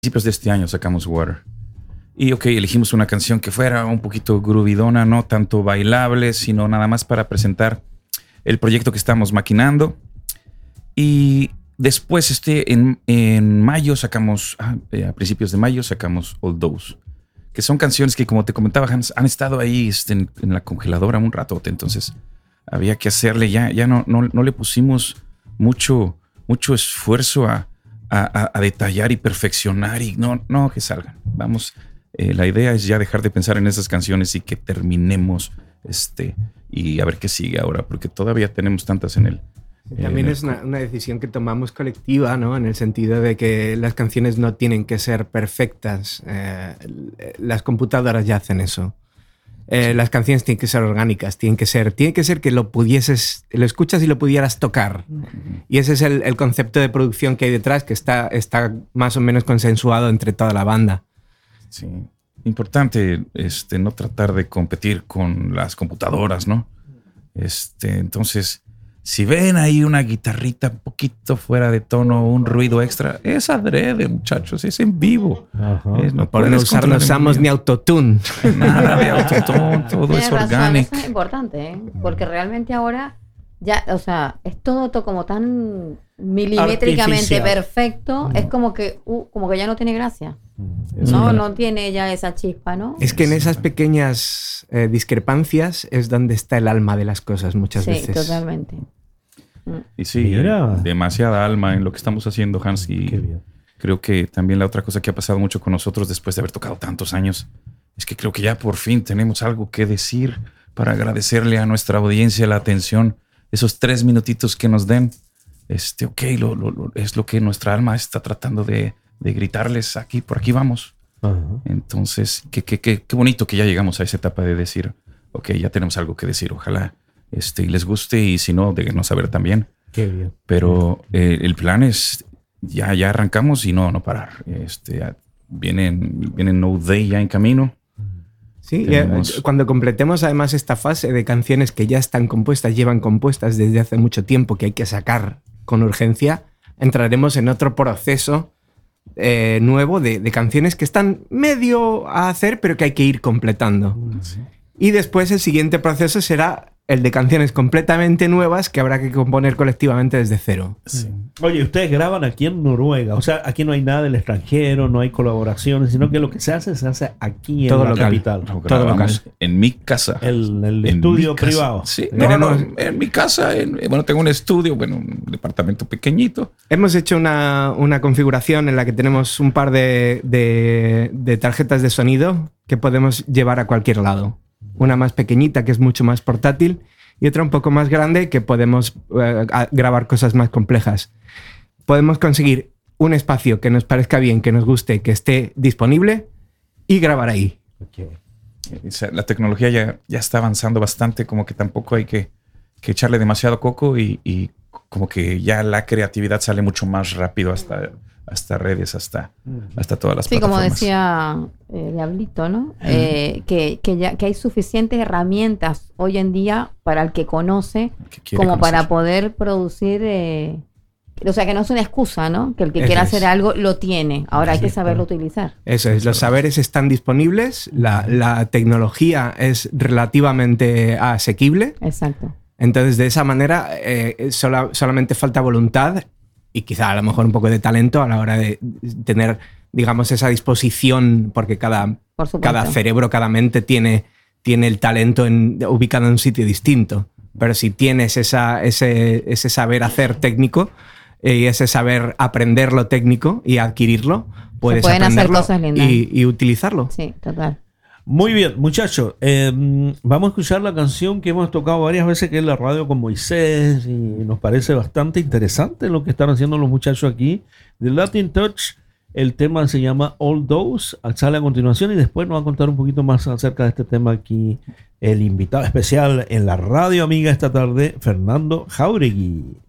principios de este año sacamos Water. Y elegimos una canción que fuera un poquito groovidona, no tanto bailable, sino nada más para presentar el proyecto que estamos maquinando. Y después en mayo sacamos, a principios de mayo sacamos All Those, que son canciones que, como te comentaba Hans, han estado ahí en la congeladora un ratote. Entonces había que hacerle, ya no le pusimos mucho esfuerzo a detallar y perfeccionar y no que salgan. Vamos, la idea es ya dejar de pensar en esas canciones y que terminemos y a ver qué sigue ahora, porque todavía tenemos tantas en el... También es una decisión que tomamos colectiva, ¿no? En el sentido de que las canciones no tienen que ser perfectas. Las computadoras ya hacen eso. Las canciones tienen que ser orgánicas, tiene que ser que lo escuchas y lo pudieras tocar. Y ese es el concepto de producción que hay detrás, que está más o menos consensuado entre toda la banda. Sí, importante no tratar de competir con las computadoras, ¿no? Entonces, si ven ahí una guitarrita un poquito fuera de tono, un ruido extra, es adrede, muchachos, es en vivo. No usamos ni autotune. Nada de autotune, todo es orgánico. Eso es importante, ¿eh? Porque realmente ahora ya, o sea, es todo como tan milimétricamente artificial. Perfecto, es como que ya no tiene gracia. No tiene ya esa chispa, ¿no? Es que en esas pequeñas discrepancias es donde está el alma de las cosas muchas veces. Sí, totalmente. Y sí, demasiada alma en lo que estamos haciendo, Hans. Y creo que también la otra cosa que ha pasado mucho con nosotros después de haber tocado tantos años es que creo que ya por fin tenemos algo que decir para agradecerle a nuestra audiencia la atención, esos 3 minutitos que nos den. Es lo que nuestra alma está tratando de gritarles aquí, por aquí vamos. Entonces, qué bonito que ya llegamos a esa etapa de decir, ya tenemos algo que decir, ojalá y les guste, y si no, déjenos saber también. Qué bien. Pero el plan es, ya arrancamos y no parar. Vienen No Day ya en camino. Sí, cuando completemos además esta fase de canciones que ya están compuestas, llevan compuestas desde hace mucho tiempo, que hay que sacar con urgencia, entraremos en otro proceso nuevo de canciones que están medio a hacer, pero que hay que ir completando. Sí. Y después el siguiente proceso será el de canciones completamente nuevas que habrá que componer colectivamente desde cero. Sí. Oye, ustedes graban aquí en Noruega, o sea, aquí no hay nada del extranjero, no hay colaboraciones, sino que lo que se hace aquí todo en la local. capital. Todo local. En mi casa. El estudio privado. Sí, en mi casa. Tengo un estudio, un departamento pequeñito. Hemos hecho una configuración en la que tenemos un par de tarjetas de sonido que podemos llevar a cualquier lado. Una más pequeñita, que es mucho más portátil, y otra un poco más grande, que podemos grabar cosas más complejas. Podemos conseguir un espacio que nos parezca bien, que nos guste, que esté disponible, y grabar ahí. Okay. La tecnología ya está avanzando bastante, como que tampoco hay que echarle demasiado coco, y como que ya la creatividad sale mucho más rápido hasta redes, hasta todas las plataformas. Sí, como decía Diablito, ¿no? Que hay suficientes herramientas hoy en día para el que conoce, como para poder producir, o sea, que no es una excusa, ¿no? Que el que quiera hacer algo lo tiene. Ahora hay que saberlo utilizar. Eso es, los saberes están disponibles, la tecnología es relativamente asequible. Exacto. Entonces, de esa manera, solamente falta voluntad y quizá a lo mejor un poco de talento a la hora de tener, digamos, esa disposición, porque cada cerebro, cada mente tiene el talento ubicado en un sitio distinto. Pero si tienes ese saber hacer técnico y ese saber aprender lo técnico y adquirirlo, puedes aprenderlo hacer cosas lindas y utilizarlo. Sí, total. Muy bien, muchachos. Vamos a escuchar la canción que hemos tocado varias veces, que es La Radio con Moisés, y nos parece bastante interesante lo que están haciendo los muchachos aquí. The Latin Touch, el tema se llama All Those, sale a continuación, y después nos va a contar un poquito más acerca de este tema aquí el invitado especial en la Radio Amiga esta tarde, Fernando Jáuregui.